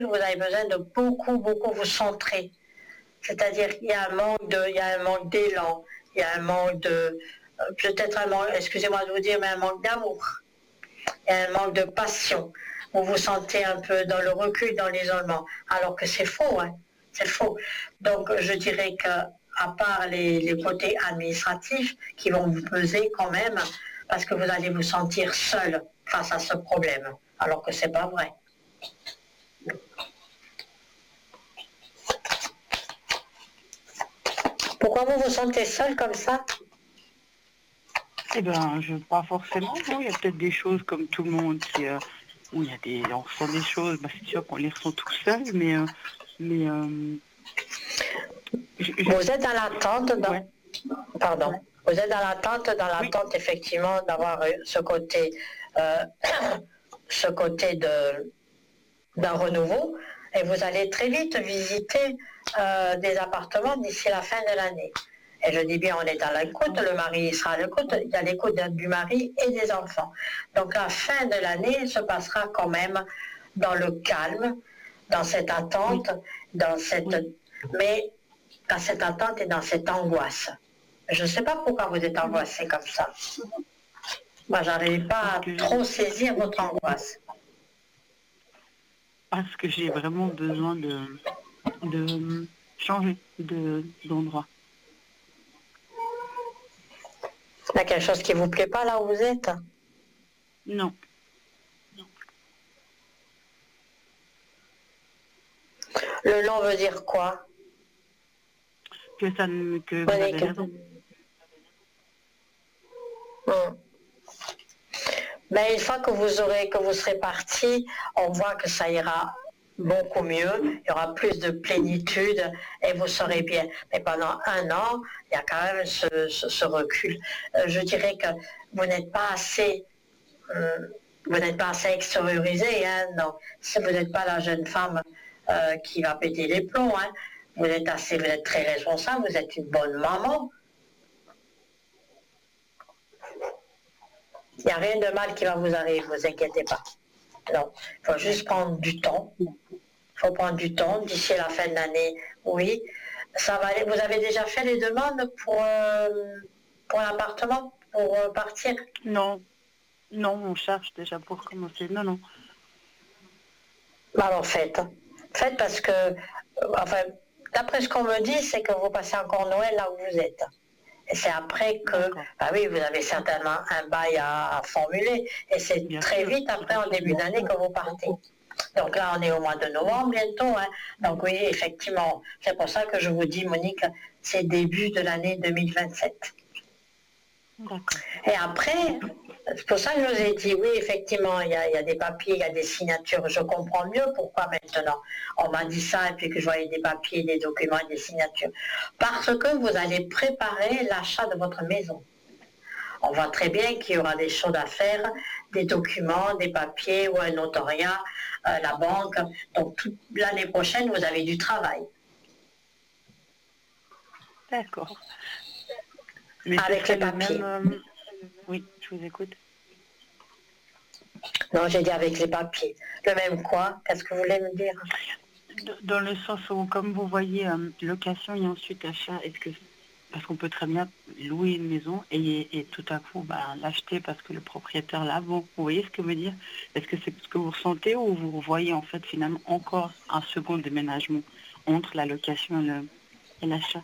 vous avez besoin de beaucoup vous centrer. C'est-à-dire qu'il y a il y a un manque d'élan, il y a un manque de, peut-être un manque, excusez-moi de vous dire, mais un manque d'amour, il y a un manque de passion. Vous vous sentez un peu dans le recul, dans l'isolement, alors que c'est faux, hein, c'est faux. Donc je dirais que, à part les côtés administratifs qui vont vous peser quand même, parce que vous allez vous sentir seul face à ce problème, alors que c'est pas vrai. Pourquoi vous vous sentez seul comme ça? Eh ben, pas forcément, non. Il y a peut-être des choses comme tout le monde où on ressent des choses, bah, c'est sûr qu'on les ressent tout seul, mais vous êtes dans l'attente, ouais. Pardon. Vous êtes dans Oui. l'attente effectivement d'avoir ce côté, ce côté d'un renouveau, et vous allez très vite visiter des appartements d'ici la fin de l'année. Et je dis bien, on est à l'écoute, le mari sera à l'écoute, il y a l'écoute du mari et des enfants. Donc la fin de l'année se passera quand même dans le calme, dans cette attente, mais dans cette attente et dans cette angoisse. Je ne sais pas pourquoi vous êtes angoissé comme ça. Moi, j'arrive pas à trop saisir votre angoisse. Parce que j'ai vraiment besoin de changer d'endroit. Il y a quelque chose qui ne vous plaît pas là où vous êtes? Non. Le long veut dire quoi? Que vous avez raison. Mais une fois que vous serez parti, on voit que ça ira beaucoup mieux, il y aura plus de plénitude et vous serez bien. Mais pendant un an, il y a quand même ce recul. Je dirais que vous n'êtes pas assez extériorisé, hein, non. Vous n'êtes pas la jeune femme qui va péter les plombs, hein. Vous êtes très responsable, vous êtes une bonne maman. Il n'y a rien de mal qui va vous arriver, ne vous inquiétez pas. Non, il faut juste prendre du temps. Il faut prendre du temps d'ici la fin de l'année. Oui, ça va aller. Vous avez déjà fait les demandes pour l'appartement, pour partir? Non, on cherche déjà pour commencer. Non. Alors faites parce que, enfin, d'après ce qu'on me dit, c'est que vous passez encore Noël là où vous êtes. Et c'est après que, oui, vous avez certainement un bail à formuler. Et c'est très vite après, en début d'année, que vous partez. Donc là, on est au mois de novembre bientôt. Hein. Donc oui, effectivement, c'est pour ça que je vous dis, Monique, c'est début de l'année 2027. Et après, c'est pour ça que je vous ai dit, oui, effectivement, il y a des papiers, il y a des signatures. Je comprends mieux pourquoi maintenant on m'a dit ça et puis que je voyais des papiers, des documents et des signatures. Parce que vous allez préparer l'achat de votre maison. On voit très bien qu'il y aura des choses à faire, des documents, des papiers ou un notariat, la banque. Donc toute l'année prochaine, vous avez du travail. D'accord. Mais avec les papiers. Oui, je vous écoute. Non, j'ai dit avec les papiers. Le même quoi? Qu'est-ce que vous voulez me dire? Dans le sens où, comme vous voyez, location et ensuite achat, parce qu'on peut très bien louer une maison et tout à coup l'acheter parce que le propriétaire l'a bon. Vous voyez ce que je veux dire? Est-ce que c'est ce que vous ressentez ou vous voyez en fait finalement encore un second déménagement entre la location et l'achat?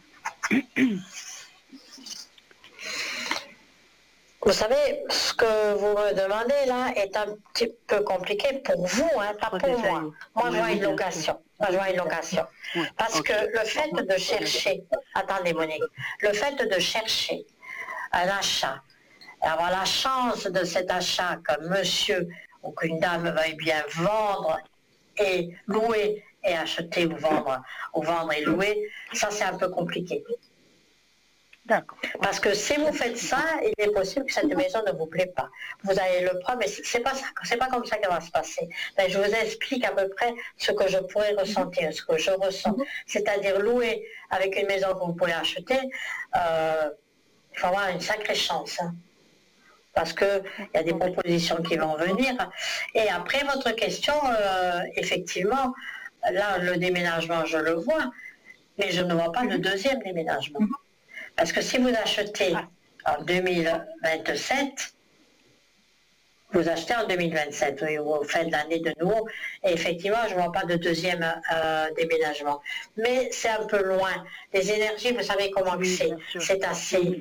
Vous savez, ce que vous me demandez là est un petit peu compliqué pour vous, hein, pas pour moi. Moi, je vois une location. Parce que le fait de chercher, attendez Monique, le fait de chercher un achat, avoir la chance de cet achat que monsieur ou qu'une dame veuille bien vendre et louer et acheter ou vendre et louer, ça c'est un peu compliqué. D'accord. Parce que si vous faites ça, il est possible que cette maison ne vous plaît pas. Vous allez le prendre, mais c'est pas comme ça que va se passer. Mais je vous explique à peu près ce que je pourrais ressentir, ce que je ressens. C'est-à-dire louer avec une maison que vous pouvez acheter, il faut avoir une sacrée chance. Hein. Parce qu'il y a des propositions qui vont venir. Et après, votre question, effectivement, là, le déménagement, je le vois, mais je ne vois pas le deuxième déménagement. Parce que si vous achetez en 2027, vous achetez en 2027, oui, vous faites l'année de nouveau, et effectivement, je ne vois pas de deuxième déménagement. Mais c'est un peu loin. Les énergies, vous savez comment c'est assez...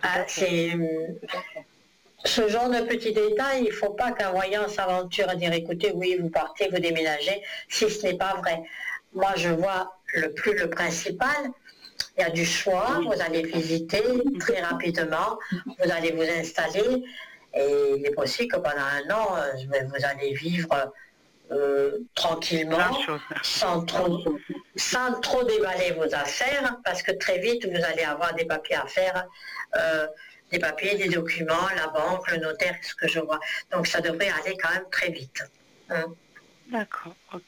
ce genre de petits détails, il ne faut pas qu'un voyant s'aventure à dire, écoutez, oui, vous partez, vous déménagez, si ce n'est pas vrai. Moi, je vois le principal. Il y a du choix, vous allez visiter très rapidement, vous allez vous installer, et il est possible que pendant un an, vous allez vivre tranquillement, sans trop déballer vos affaires, parce que très vite, vous allez avoir des papiers à faire, des papiers, des documents, la banque, le notaire, ce que je vois. Donc ça devrait aller quand même très vite. D'accord, ok.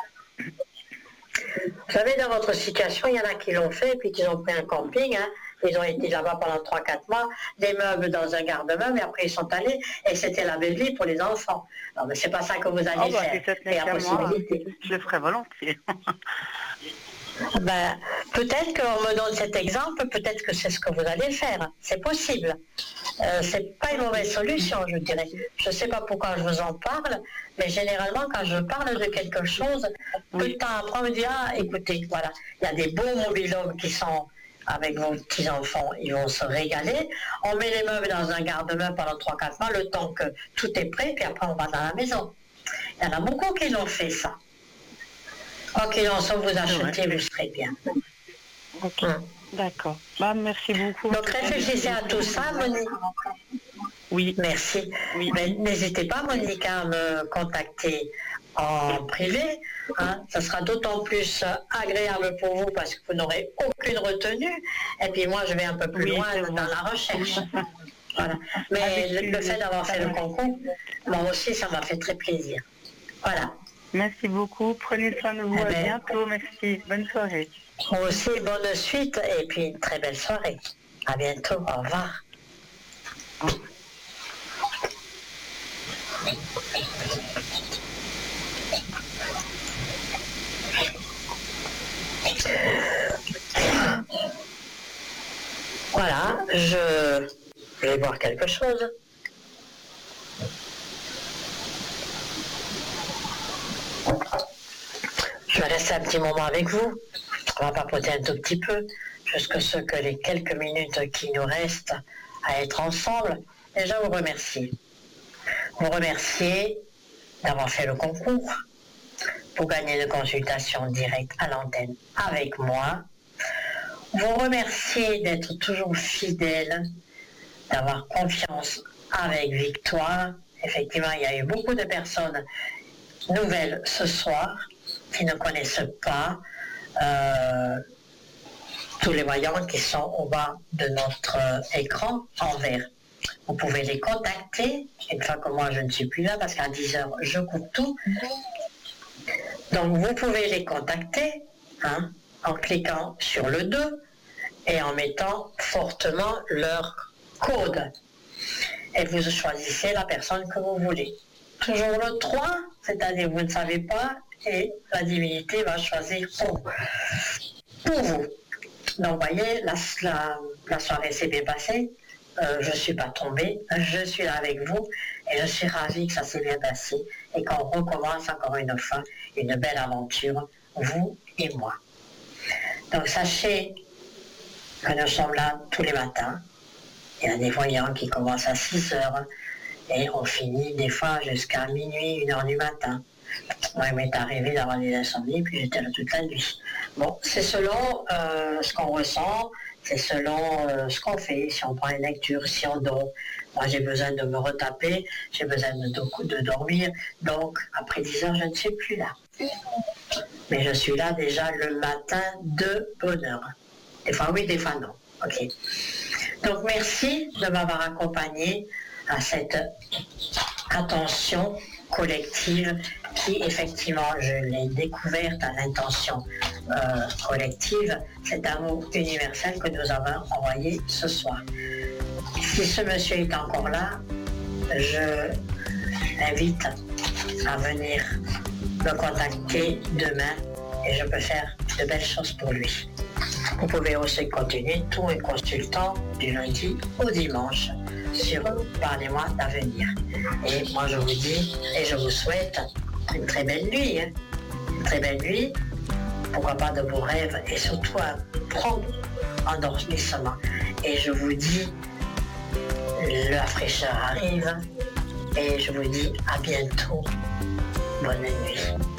Vous savez, dans votre situation, il y en a qui l'ont fait, puis qui ont pris un camping, ils ont été là-bas pendant 3-4 mois, des meubles dans un garde-meuble, et après ils sont allés, et c'était la belle vie pour les enfants. Non, mais c'est pas ça que vous allez faire. C'est la possibilité. Je le ferai volontiers. Ben, peut-être qu'on me donne cet exemple, peut-être que c'est ce que vous allez faire. C'est possible. C'est pas une mauvaise solution, je dirais. Je ne sais pas pourquoi je vous en parle, mais généralement, quand je parle de quelque chose, peu de temps après, on me dit, ah, écoutez, voilà, il y a des beaux mobil-hommes qui sont avec vos petits-enfants, ils vont se régaler. On met les meubles dans un garde-meuble pendant 3-4 mois, le temps que tout est prêt, puis après on va dans la maison. Il y en a beaucoup qui l'ont fait, ça. Quoi qu'il en soit, vous achetez, vous serez bien. Ok, d'accord. Bah, merci beaucoup. Donc réfléchissez à tout ça, Monique. Oui. Merci. Oui. N'hésitez pas, Monique, à me contacter en privé. Ça sera d'autant plus agréable pour vous parce que vous n'aurez aucune retenue. Et puis moi, je vais un peu plus loin dans la recherche. Voilà. Mais le fait d'avoir fait le concours, moi aussi, ça m'a fait très plaisir. Voilà. Merci beaucoup. Prenez soin de vous. À bientôt. Merci. Bonne soirée. Moi aussi, bonne suite et puis une très belle soirée. À bientôt. Au revoir. Voilà, je vais boire quelque chose. Je vais rester un petit moment avec vous. On va papoter un tout petit peu, jusqu'à ce que les quelques minutes qui nous restent à être ensemble. Et je vous remercie. Vous remercier d'avoir fait le concours pour gagner une consultation directe à l'antenne avec moi. Vous remercier d'être toujours fidèle, d'avoir confiance avec Victoire. Effectivement, il y a eu beaucoup de personnes nouvelles ce soir qui ne connaissent pas tous les voyants qui sont au bas de notre écran en vert. Vous pouvez les contacter une fois que moi je ne suis plus là parce qu'à 10h je coupe tout. Donc vous pouvez les contacter en cliquant sur le 2 et en mettant fortement leur code. Et vous choisissez la personne que vous voulez. Toujours le 3, c'est-à-dire vous ne savez pas, et la divinité va choisir pour vous. Donc vous voyez, la soirée s'est bien passée, je ne suis pas tombée, je suis là avec vous, et je suis ravie que ça s'est bien passé, et qu'on recommence encore une fois une belle aventure, vous et moi. Donc sachez que nous sommes là tous les matins. Il y a des voyants qui commencent à 6h et on finit des fois jusqu'à minuit, 1h du matin. Moi, il m'est arrivé d'avoir des insomnies, puis j'étais là toute la nuit. Bon, c'est selon ce qu'on ressent, c'est selon ce qu'on fait, si on prend une lecture, si on dort. Moi, j'ai besoin de me retaper, j'ai besoin de dormir, donc après 10h, je ne suis plus là. Mais je suis là déjà le matin de bonne heure. Des fois oui, des fois non. Ok. Donc merci de m'avoir accompagné à cette attention collective qui, effectivement, je l'ai découverte à l'intention collective, cet amour universel que nous avons envoyé ce soir. Si ce monsieur est encore là, je l'invite à venir me contacter demain et je peux faire de belles choses pour lui. Vous pouvez aussi continuer tous mes consultants du lundi au dimanche sur Parlez-moi d'avenir. Et moi je vous dis et je vous souhaite une très belle nuit. Une très belle nuit, pourquoi pas de vos rêves et surtout un prompt endormissement. Et je vous dis, la fraîcheur arrive et je vous dis à bientôt. Bonne nuit.